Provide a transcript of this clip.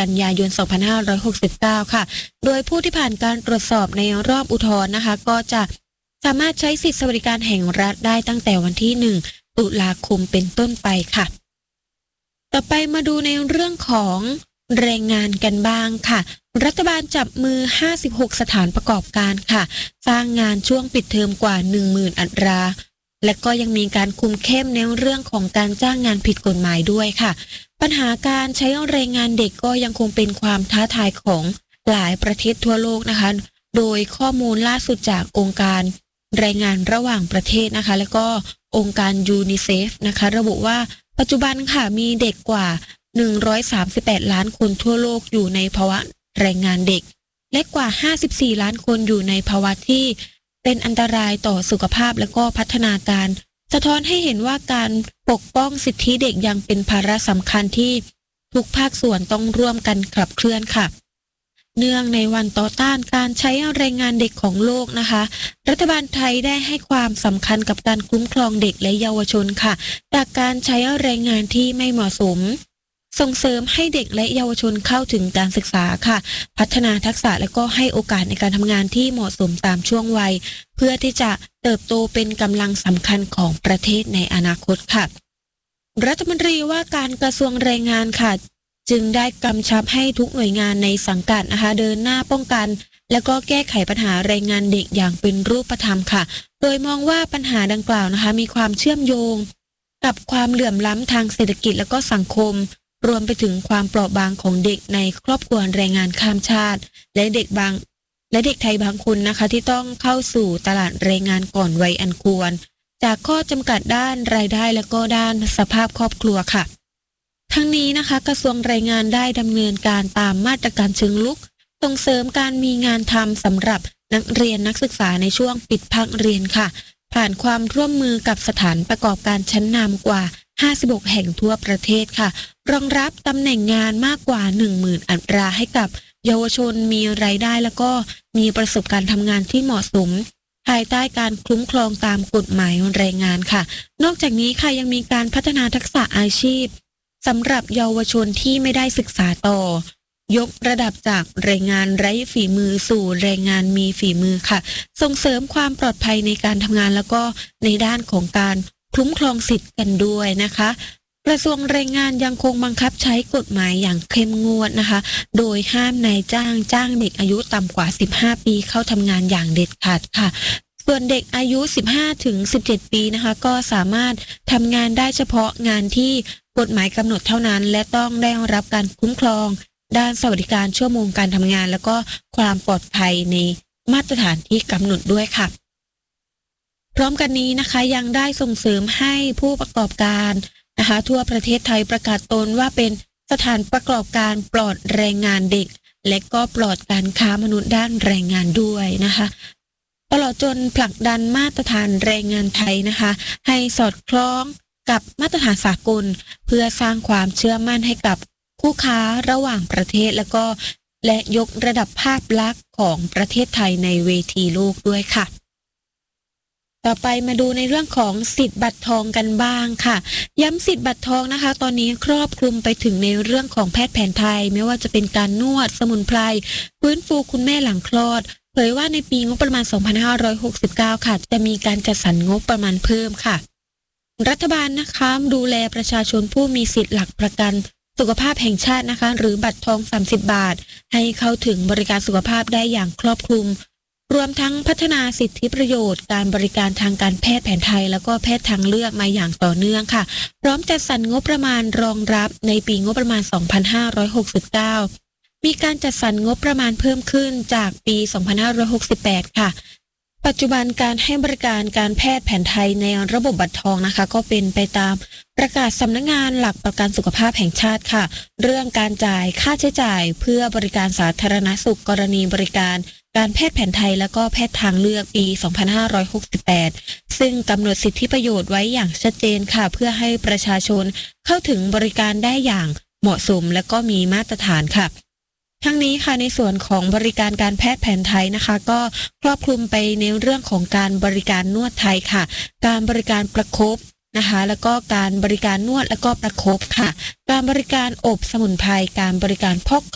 กันยายน 2569 ค่ะโดยผู้ที่ผ่านการตรวจสอบในรอบอุทธรณ์นะคะก็จะสามารถใช้สิทธิสวัสดิการแห่งรัฐได้ตั้งแต่วันที่ 1 ตุลาคมเป็นต้นไปค่ะต่อไปมาดูในเรื่องของแรงงานกันบ้างค่ะรัฐบาลจับมือ56สถานประกอบการค่ะสร้างงานช่วงปิดเทอมกว่า 10,000 อัตราและก็ยังมีการคุมเข้มในเรื่องของการจ้างงานผิดกฎหมายด้วยค่ะปัญหาการใช้แรงงานเด็กก็ยังคงเป็นความท้าทายของหลายประเทศทั่วโลกนะคะโดยข้อมูลล่าสุดจากองค์การแรงงานระหว่างประเทศนะคะและก็องค์การยูนิเซฟนะคะระบุว่าปัจจุบันค่ะมีเด็กกว่า138ล้านคนทั่วโลกอยู่ในภาวะแรงงานเด็กและกว่า54ล้านคนอยู่ในภาวะที่เป็นอันตรายต่อสุขภาพและก็พัฒนาการสะท้อนให้เห็นว่าการปกป้องสิทธิเด็กยังเป็นภาระสำคัญที่ทุกภาคส่วนต้องร่วมกันขับเคลื่อนค่ะเนื่องในวันต่อต้านการใช้แรงงานเด็กของโลกนะคะรัฐบาลไทยได้ให้ความสำคัญกับการคุ้มครองเด็กและเยาวชนค่ะจากการใช้แรงงานที่ไม่เหมาะสมส่งเสริมให้เด็กและเยาวชนเข้าถึงการศึกษาค่ะพัฒนาทักษะและก็ให้โอกาสในการทำงานที่เหมาะสมตามช่วงวัยเพื่อที่จะเติบโตเป็นกำลังสำคัญของประเทศในอนาคตค่ะรัฐมนตรีว่าการกระทรวงแรงงานค่ะจึงได้กำชับให้ทุกหน่วยงานในสังกัดนะคะเดินหน้าป้องกันและก็แก้ไขปัญหาแรงงานเด็กอย่างเป็นรูปธรรมค่ะโดยมองว่าปัญหาดังกล่าวนะคะมีความเชื่อมโยงกับความเหลื่อมล้ำทางเศรษฐกิจและก็สังคมรวมไปถึงความเปราะบางของเด็กในครอบครัวแรงงานข้ามชาติและเด็กไทยบางคนนะคะที่ต้องเข้าสู่ตลาดแรงงานก่อนวัยอันควรจากข้อจำกัดด้านรายได้และก็ด้านสภาพครอบครัวค่ะทั้งนี้นะคะกระทรวงแรงงานได้ดำเนินการตามมาตรการเชิงลุกส่งเสริมการมีงานทำสำหรับนักเรียนนักศึกษาในช่วงปิดภาคเรียนค่ะผ่านความร่วมมือกับสถานประกอบการชั้นนำกว่า56แห่งทั่วประเทศค่ะรองรับตำแหน่งงานมากกว่า 10,000 อัตราให้กับเยาวชนมีรายได้แล้วก็มีประสบการณ์ทำงานที่เหมาะสมภายใต้การคุ้มครองตามกฎหมายแรงงานค่ะนอกจากนี้ค่ะยังมีการพัฒนาทักษะอาชีพสำหรับเยาวชนที่ไม่ได้ศึกษาต่อยกระดับจากแรงงานไร้ฝีมือสู่แรงงานมีฝีมือค่ะส่งเสริมความปลอดภัยในการทำงานแล้วก็ในด้านของการคุ้มครองสิทธิ์กันด้วยนะคะกระทรวงแรงงานยังคงบังคับใช้กฎหมายอย่างเข้มงวดนะคะโดยห้ามนายจ้างเด็กอายุต่ำกว่า15ปีเข้าทำงานอย่างเด็ดขาดค่ะส่วนเด็กอายุ15ถึง17ปีนะคะก็สามารถทำงานได้เฉพาะงานที่กฎหมายกำหนดเท่านั้นและต้องได้รับการคุ้มครองด้านสวัสดิการชั่วโมงการทำงานแล้วก็ความปลอดภัยในมาตรฐานที่กำหนดด้วยค่ะพร้อมกันนี้นะคะยังได้ส่งเสริมให้ผู้ประกอบการนะคะทั่วประเทศไทยประกาศตนว่าเป็นสถานประกอบการปลอดแรงงานเด็กและก็ปลอดการค้ามนุษย์ด้านแรงงานด้วยนะคะตลอดจนผลักดันมาตรฐานแรงงานไทยนะคะให้สอดคล้องกับมาตรฐานสากลเพื่อสร้างความเชื่อมั่นให้กับคู่ค้าระหว่างประเทศและยกระดับภาพลักษณ์ของประเทศไทยในเวทีโลกด้วยค่ะต่อไปมาดูในเรื่องของสิทธิ์บัตรทองกันบ้างค่ะย้ำสิทธิ์บัตรทองนะคะตอนนี้ครอบคลุมไปถึงในเรื่องของแพทย์แผนไทยไม่ว่าจะเป็นการนวดสมุนไพรฟื้นฟูคุณแม่หลังคลอดเผยว่าในปีงบประมาณ2569ค่ะจะมีการจัดสรรงบประมาณเพิ่มค่ะรัฐบาลนะคะดูแลประชาชนผู้มีสิทธิ์หลักประกันสุขภาพแห่งชาตินะคะหรือบัตรทอง30 บาทให้เข้าถึงบริการสุขภาพได้อย่างครอบคลุมรวมทั้งพัฒนาสิทธิประโยชน์การบริการทางการแพทย์แผนไทยแล้วก็แพทย์ทางเลือกมาอย่างต่อเนื่องค่ะพร้อมจัดสรรงบประมาณรองรับในปีงบประมาณ2569มีการจัดสรรงบประมาณเพิ่มขึ้นจากปี2568ค่ะปัจจุบันการให้บริการการแพทย์แผนไทยในระบบบัตรทองนะคะก็เป็นไปตามประกาศสำนักงานหลักประกันสุขภาพแห่งชาติค่ะเรื่องการจ่ายค่าใช้จ่ายเพื่อบริการสาธารณสุขกรณีบริการการแพทย์แผนไทยและก็แพทย์ทางเลือกปี2568ซึ่งกำหนดสิทธิประโยชน์ไว้อย่างชัดเจนค่ะเพื่อให้ประชาชนเข้าถึงบริการได้อย่างเหมาะสมและก็มีมาตรฐานค่ะทั้งนี้ค่ะในส่วนของบริการการแพทย์แผนไทยนะคะก็ครอบคลุมไปในเรื่องของการบริการนวดไทยค่ะการบริการประคบนะคะแล้วก็การบริการนวดแล้วก็ประคบค่ะการบริการอบสมุนไพรการบริการพอก